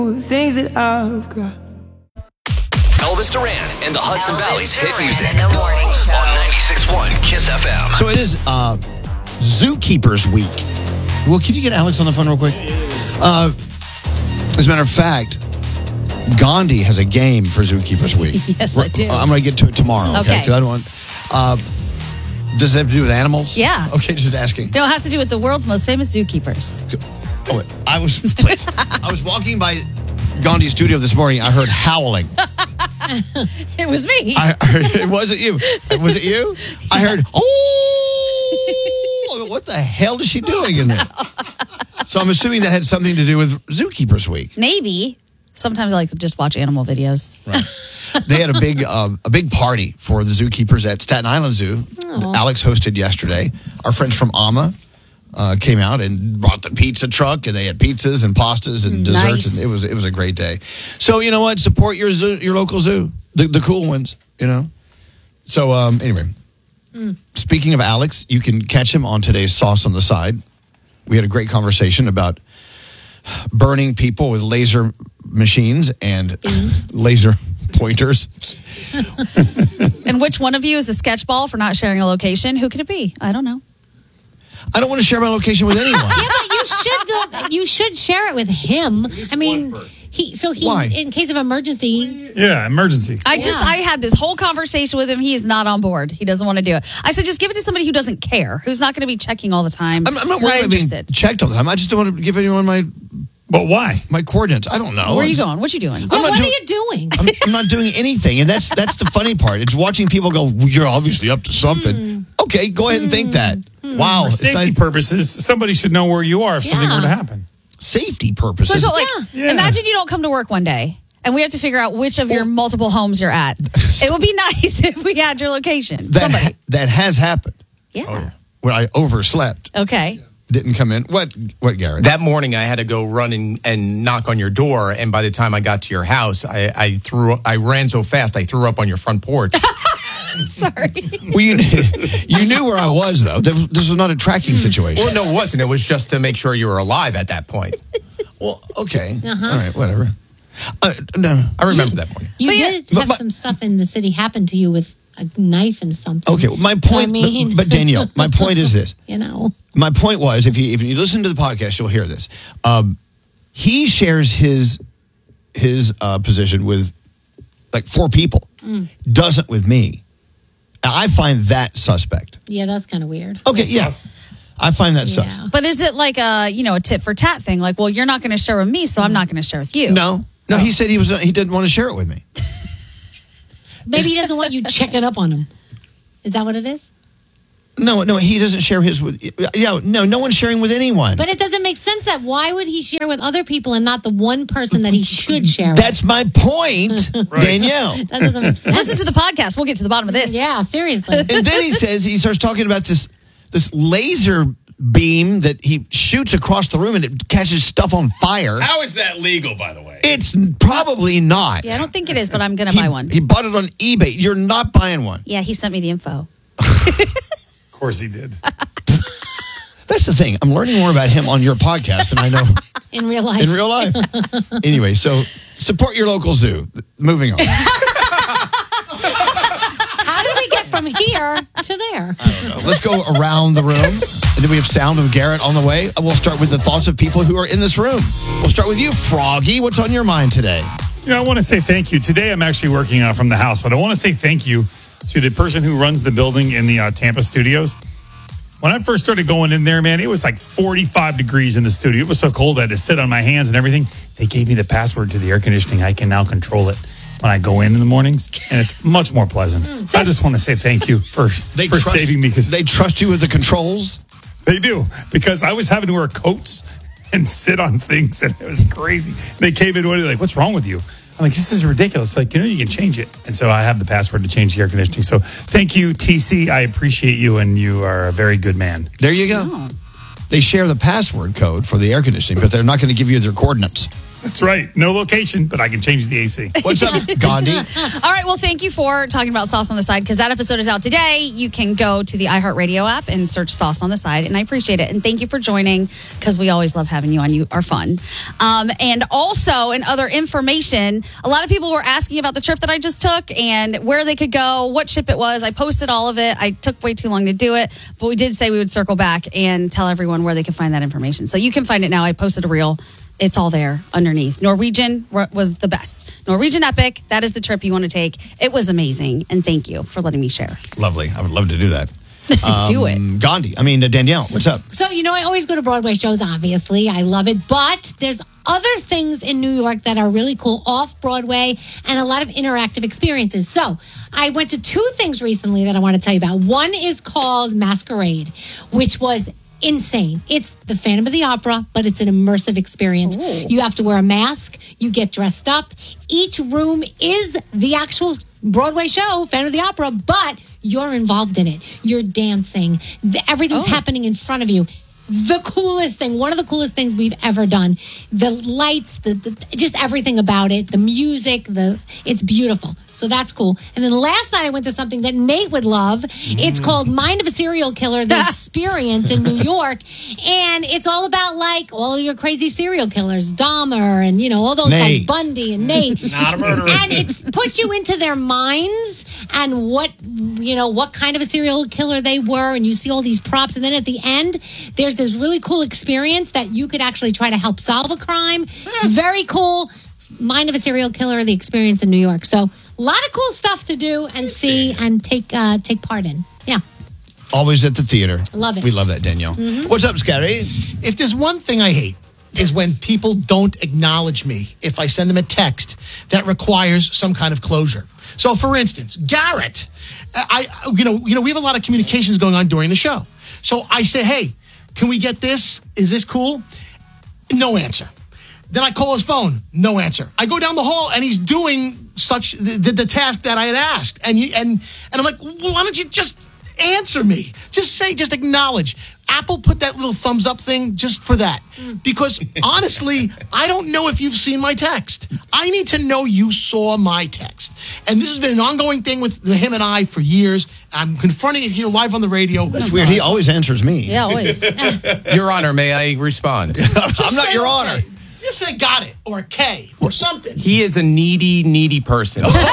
The things that I've got. Elvis Duran and the Hudson Valley's hit music in the morning show on 96.1 KISS FM. So it is Zookeepers Week. Well, can you get Alex on the phone real quick? As a matter of fact, Gandhi has a game for Zookeepers Week. Yes, I do. I'm going to get to it tomorrow. Okay. 'Cause I don't want. Does it have to do with animals? Yeah. Okay, just asking. No, it has to do with the world's most famous zookeepers. Oh, wait, I was walking by Gandhi's studio this morning. I heard howling. It was me. I heard, was it you? Was it you? I heard, oh, what the hell is she doing in there? So I'm assuming that had something to do with Zookeepers Week. Maybe. Sometimes I like to just watch animal videos. Right. They had a big party for the zookeepers at Staten Island Zoo. Aww. Alex hosted yesterday. Our friends from AMA came out and brought the pizza truck, and they had pizzas and pastas and desserts, Nice. and it was a great day. So you know what? Support your zoo, your local zoo, the cool ones. You know. So anyway, speaking of Alex, you can catch him on today's Sauce on the Side. We had a great conversation about burning people with laser machines and laser pointers. And which one of you is a sketch ball for not sharing a location? Who could it be? I don't know. I don't want to share my location with anyone. Yeah, but you should share it with him. I mean, Why? in case of emergency. Yeah, emergency. I had this whole conversation with him. He is not on board. He doesn't want to do it. I said, just give it to somebody who doesn't care, who's not going to be checking all the time. I'm not worried about being interested. checked all the time. I just don't want to give anyone But why? my coordinates. I don't know. Where are you going? What you doing? I'm Yeah, not what doing- are you doing? I'm not doing anything, and that's the funny part. It's watching people go, well, you're obviously up to something. Okay, go ahead and think that. Wow. For it's safety not- purposes, somebody should know where you are if something Yeah. were to happen. safety purposes. So, Yeah. imagine you don't come to work one day, and we have to figure out which of your multiple homes you're at. It would be nice if we had your location. Somebody. that has happened Yeah. when I overslept. Okay. Didn't come in. What, Garrett? That morning, I had to go run and knock on your door, and by the time I got to your house, I ran so fast I threw up on your front porch. Sorry. Well, you knew where I was, though. This was not a tracking situation. Well, no, it wasn't. It was just to make sure you were alive at that point. Well, okay. All right, whatever. No. I remember that morning. You But yeah, did have some stuff in the city happen to you with a knife and something. Okay, well, my point, I mean- but Danielle, my point is this. You know. My point was, if you listen to the podcast, you'll hear this. He shares his position with like 4 people, doesn't with me. I find that suspect. Yeah, that's kind of weird. Okay, yes, I find that sus. Yeah. But is it like a tit for tat thing? Like, well, you're not going to share with me, so I'm not going to share with you. No, he said he didn't want to share it with me. Maybe he doesn't want you checking up on him. Is that what it is? No, he doesn't share his with. Yeah, no one's sharing with anyone. But it doesn't make sense that why would he share with other people and not the one person that he should share with? That's my point, Danielle. That doesn't make sense. Listen to the podcast. We'll get to the bottom of this. Yeah, seriously. And then he starts talking about this laser beam that he shoots across the room and it catches stuff on fire. How is that legal, by the way? It's probably not. Yeah, I don't think it is, but I'm going to buy one. He bought it on eBay. You're not buying one. Yeah, he sent me the info. Of course he did. That's the thing. I'm learning more about him on your podcast than I know In real life. in real life. Anyway, so support your local zoo. Moving on. How did we get from here to there? Let's go around the room. And then we have sound with Garrett on the way. We'll start with the thoughts of people who are in this room. We'll start with you, Froggy. What's on your mind today? I want to say thank you. Today, I'm actually working from the house, but I want to say thank you to the person who runs the building in the Tampa studios. When I first started going in there, man, it was like 45 degrees in the studio. It was so cold I had to sit on my hands and everything. They gave me the password to the air conditioning. I can now control it when I go in the mornings, and it's much more pleasant. So I just want to say thank you for saving me. Because they trust you with the controls? They do, because I was having to wear coats and sit on things, and it was crazy. They came in and like, what's wrong with you? I'm like, this is ridiculous. Like, you can change it. And so I have the password to change the air conditioning. So thank you, TC. I appreciate you, and you are a very good man. There you go. They share the password code for the air conditioning, but they're not going to give you their coordinates. That's right. No location, but I can change the AC. What's up, Gandhi? All right. Well, thank you for talking about Sauce on the Side because that episode is out today. You can go to the iHeartRadio app and search Sauce on the Side, and I appreciate it. And thank you for joining because we always love having you on. You are fun. And also, in other information, a lot of people were asking about the trip that I just took and where they could go, what ship it was. I posted all of it. I took way too long to do it, but we did say we would circle back and tell everyone where they could find that information. So you can find it now. I posted a reel. It's all there underneath. Norwegian was the best. Norwegian Epic, that is the trip you want to take. It was amazing. And thank you for letting me share. Lovely. I would love to do that. Do it. Gandhi. Danielle, what's up? So, I always go to Broadway shows, obviously. I love it. But there's other things in New York that are really cool off Broadway and a lot of interactive experiences. So I went to 2 things recently that I want to tell you about. One is called Masquerade, which was insane. It's the Phantom of the Opera, but it's an immersive experience. Ooh. You have to wear a mask. You get dressed up. Each room is the actual Broadway show, Phantom of the Opera, but you're involved in it. You're dancing. Everything's happening in front of you. The coolest thing, one of the coolest things we've ever done. The lights, the just everything about it, the music, it's beautiful. So that's cool. And then last night I went to something that Nate would love. It's called Mind of a Serial Killer, The Experience in New York. And it's all about all your crazy serial killers, Dahmer and, all those guys, Bundy and Nate. Not a murderer. And it's put you into their minds and what kind of a serial killer they were. And you see all these props. And then at the end, there's this really cool experience that you could actually try to help solve a crime. It's very cool. Mind of a Serial Killer, The Experience in New York. So a lot of cool stuff to do and see and take part in. Yeah. Always at the theater. Love it. We love that, Danielle. Mm-hmm. What's up, Scary? If there's one thing I hate is when people don't acknowledge me if I send them a text that requires some kind of closure. So, for instance, Garrett, we have a lot of communications going on during the show. So I say, hey, can we get this? Is this cool? No answer. Then I call his phone. No answer. I go down the hall and he's doing the task that I had asked. And I'm like, well, why don't you just answer me? Just acknowledge. Apple put that little thumbs up thing just for that. Because honestly, I don't know if you've seen my text. I need to know you saw my text. And this has been an ongoing thing with him and I for years. I'm confronting it here live on the radio. That's weird. He always answers me. Yeah, always. Your Honor, may I respond? I'm not your honor. Just say got it or a K or something. He is a needy person. All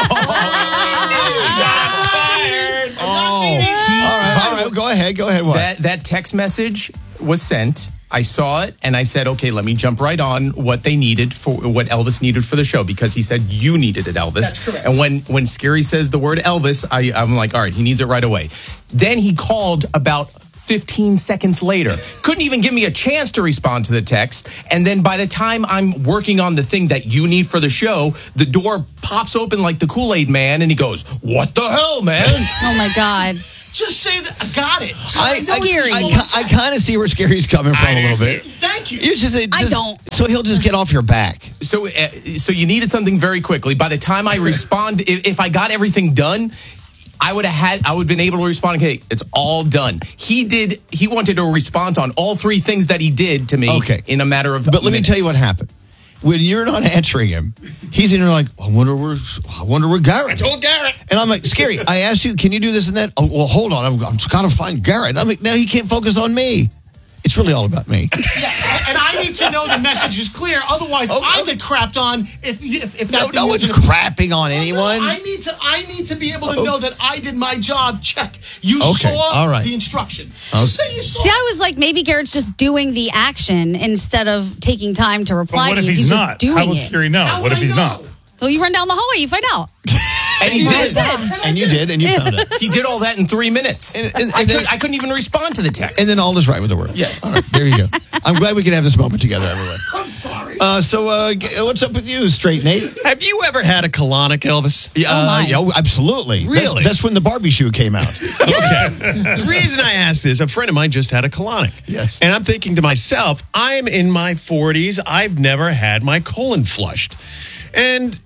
right. Go ahead. What? That text message was sent. I saw it and I said, okay, let me jump right on what Elvis needed for the show because he said you needed it, Elvis. That's correct. And when Scary says the word Elvis, I'm like, all right, he needs it right away. Then he called about 15 seconds later. Couldn't even give me a chance to respond to the text. And then by the time I'm working on the thing that you need for the show, the door pops open like the Kool-Aid Man and he goes, what the hell, man? Oh, my God. Just say that I got it. I kind of see where Scary's coming from a little bit. Thank you. I don't. So he'll just get off your back. So you needed something very quickly. By the time I respond, if I got everything done, I would have been able to respond. Okay, it's all done. He wanted a response on all 3 things that he did to me in a matter of But let minutes. me tell you what happened. When you're not answering him, he's in there like, I wonder where Garrett. I told Garrett. And I'm like, Scary, I asked you, can you do this and that? Oh, well, hold on. I've just got to find Garrett. I'm like, now he can't focus on me. It's really all about me. Yeah, and I need to know the message is clear. Otherwise, I get crapped on if that no one's crapping on anyone. No, I need to be able to know that I did my job. Check. You saw the instruction. Just say you saw. See, I was like, maybe Garrett's just doing the action instead of taking time to reply. But what to if you. he's Just not? doing How will it. Scary know? What if he's not? Well, you run down the hallway, you find out. And he did. And you did, and you found it. He did all that in 3 minutes. And I couldn't even respond to the text. And then all is right with the world. Yes. All right, there you go. I'm glad we can have this moment together, everyone. I'm sorry. So what's up with you, Straight Nate? Have you ever had a colonic, Elvis? Yeah, absolutely. Really? That's when the Barbie shoe came out. Okay. The reason I ask this, a friend of mine just had a colonic. Yes. And I'm thinking to myself, I'm in my 40s. I've never had my colon flushed. And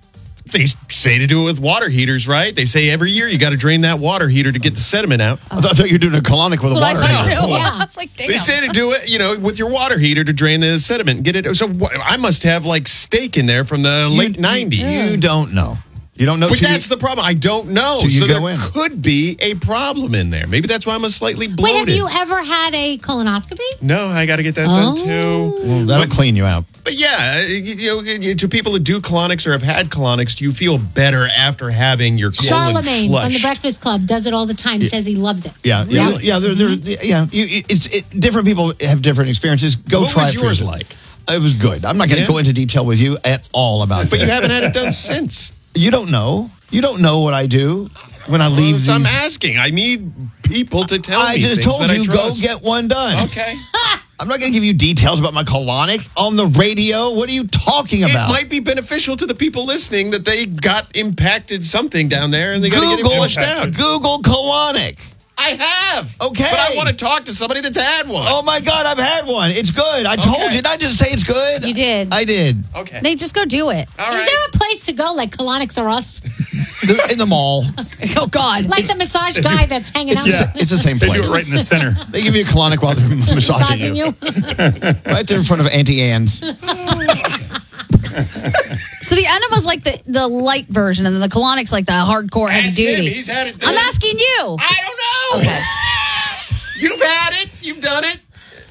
They say to do it with water heaters, right? They say every year you got to drain that water heater to get the sediment out. I thought you were doing a colonic with a That's what water I thought heater. too. Yeah. I was like, damn. They say to do it, with your water heater to drain the sediment and get it. So I must have like steak in there from the late 90s. You don't know. You don't know. But that's the problem. I don't know. Till you So go there in. could be a problem in there. Maybe that's why I'm slightly bloated. Wait, have you ever had a colonoscopy? No, I got to get that done too. Well, that'll clean you out. But yeah, to people who do colonics or have had colonics, do you feel better after having your colon Charlemagne flushed? from the Breakfast Club does it all the time. Says he loves it. Yeah. Different people have different experiences. Go What try was it for yours yourself. like? It was good. I'm not going to Yeah? go into detail with you at all about But that. you haven't had it done since. You don't know. You don't know what I do when I leave So I'm these. asking. I need people to tell I me just things told that I you, go trust. get one done. Okay. I'm not going to give you details about my colonic on the radio. What are you talking about? It might be beneficial to the people listening that they got impacted something down there and they got to get it Google flushed out. Google colonic. I have. Okay. But I want to talk to somebody that's had one. Oh my God, I've had one. It's good. I told you. Did I just say it's good? You did. I did. Okay. They just go do it. All Is right. there a place to go like Colonics or Us? They're in the mall. Oh God. Like the massage guy that's hanging out It's the same They do place. it right in the center. They give you a colonic while they're massaging massaging you. you? Right there in front of Auntie Anne's. So the enema's like the light version, and then the colonics like the hardcore heavy Ask him. duty. He's had it done. I'm asking you. I don't know. Okay. You've had it. You've done it.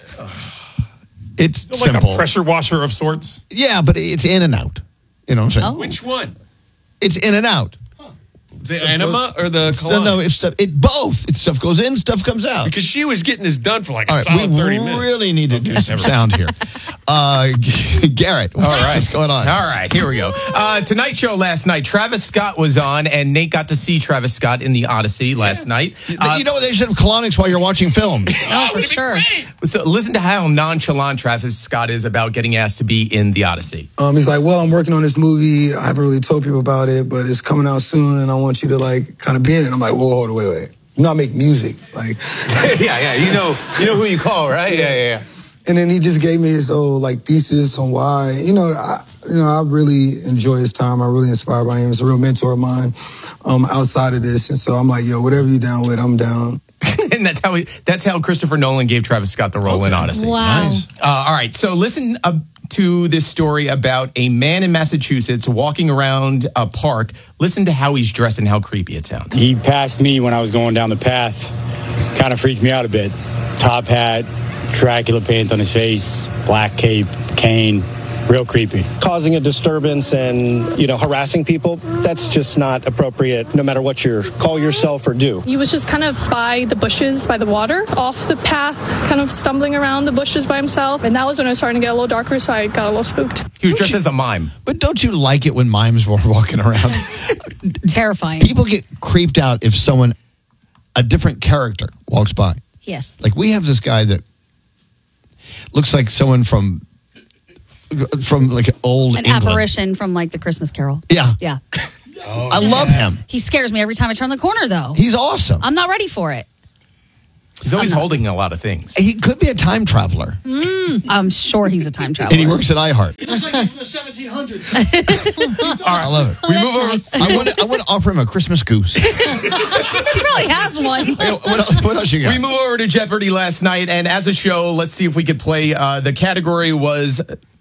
It's Like simple. a pressure washer of sorts. Yeah, but it's in and out. You know what I'm saying? Oh. Which one? It's in and out. The enema or the So, colonic? no, it's stuff. It both. It's stuff goes in, stuff comes out. Because she was getting this done for like a All right, solid we 30 minutes. really need to do some sound here. Garrett, what's going on? All right, here we go. Tonight show last night, Travis Scott was on, and Nate got to see Travis Scott in the Odyssey last night. You know what? They should have colonics while you're watching film. Oh, for sure. So listen to how nonchalant Travis Scott is about getting asked to be in the Odyssey. He's like, well, I'm working on this movie. I haven't really told people about it, but it's coming out soon, and I want you to like kind of be in it. I'm like, whoa, hold on, wait. You know, I make music, like. yeah. You know who you call, right? Yeah. And then he just gave me his whole like thesis on why. I really enjoy his time. I'm really inspired by him. He's a real mentor of mine. Outside of this, and so I'm like, yo, whatever you're down with, I'm down. And that's how Christopher Nolan gave Travis Scott the role in Odyssey. Wow. Nice. All right, so listen to this story about a man in Massachusetts walking around a park. Listen to how he's dressed and how creepy it sounds. He passed me when I was going down the path. Kind of freaked me out a bit. Top hat, Dracula paint on his face, black cape, cane. Real creepy. Causing a disturbance and, harassing people, that's just not appropriate no matter what you call yourself or do. He was just kind of by the bushes, by the water, off the path, kind of stumbling around the bushes by himself. And that was when it was starting to get a little darker, so I got a little spooked. He was dressed as a mime. But don't you like it when mimes were walking around? Terrifying. People get creeped out if a different character walks by. Yes. Like we have this guy that looks like someone from like old An England. apparition from like the Christmas Carol. Yeah. Yeah. I love him. He scares me every time I turn the corner, though. He's awesome. I'm not ready for it. He's always holding a lot a things. He could be a time traveler. I'm sure he's a time traveler. And he works at iHeart. He looks like he's from the 1700s. I love it. We move over. Nice. I want to offer him a Christmas goose. He probably has one. What else you got? We move over to Jeopardy last night, and as a show, let's see if we could play. The category was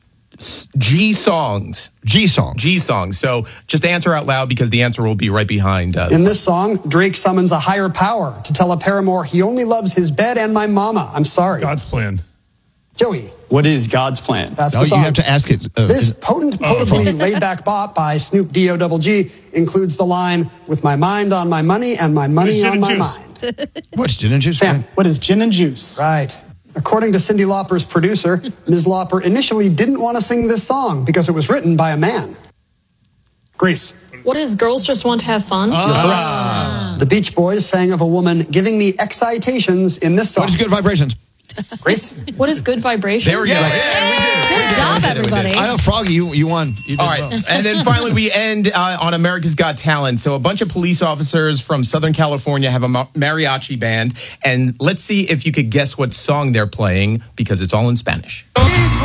G songs. G song. G songs. So just answer out loud because the answer will be right behind. In this song, Drake summons a higher power to tell a paramour he only loves his bed and my mama. I'm sorry. God's plan. Joey, What is God's plan? that's Oh, the you song. have to ask it. This potently laid-back bop by Snoop D-O-double-G includes the line, with my mind on my money and my money Gin on and my juice. mind. What's gin and juice? Sam. What is gin and juice? Right. According to Cyndi Lauper's producer, Ms. Lauper initially didn't want to sing this song because it was written by a man. Grease. What is girls just want to have fun? The Beach Boys sang of a woman giving me excitations in this song. What is good vibrations? Grace? What is good vibration? There we go. Good job, everybody. I know, Froggy, you won. You did All right. well. And then finally, we end on America's Got Talent. So a bunch of police officers from Southern California have a mariachi band. And let's see if you could guess what song they're playing because it's all in Spanish.